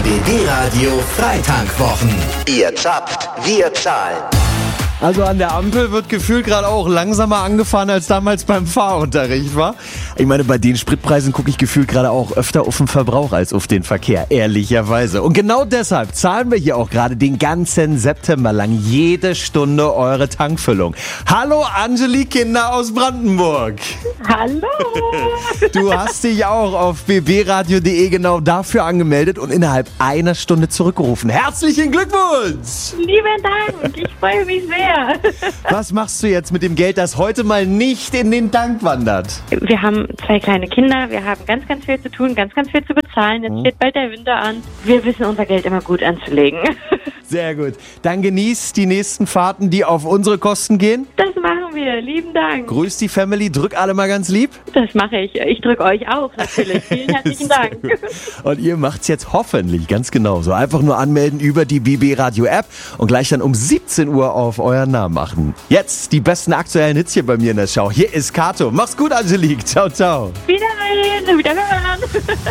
BB Radio Freitankwochen. Ihr zapft, wir zahlen. Also an der Ampel wird gefühlt gerade auch langsamer angefahren als damals beim Fahrunterricht, war? Ich meine, bei den Spritpreisen gucke ich gefühlt gerade auch öfter auf den Verbrauch als auf den Verkehr, ehrlicherweise. Und genau deshalb zahlen wir hier auch gerade den ganzen September lang jede Stunde eure Tankfüllung. Hallo Angelique Kinder aus Brandenburg. Hallo! Du hast dich auch auf bbradio.de genau dafür angemeldet und innerhalb einer Stunde zurückgerufen. Herzlichen Glückwunsch! Lieben Dank, ich freue mich sehr. Was machst du jetzt mit dem Geld, das heute mal nicht in den Tank wandert? Wir haben 2 kleine Kinder, wir haben ganz, ganz viel zu tun, ganz, ganz viel zu bezahlen. Jetzt steht bald der Winter an. Wir wissen, unser Geld immer gut anzulegen. Sehr gut. Dann genießt die nächsten Fahrten, die auf unsere Kosten gehen. Das machen wir, lieben Dank. Grüß die Family, drück alle mal ganz lieb. Das mache ich. Ich drücke euch auch natürlich. Vielen herzlichen Dank. Und ihr macht's jetzt hoffentlich ganz genauso. Einfach nur anmelden über die BB Radio App und gleich dann um 17 Uhr auf euren Namen achten. Jetzt die besten aktuellen Hits hier bei mir in der Show. Hier ist Kato. Mach's gut, Angelique. Ciao, ciao. Wiederhören.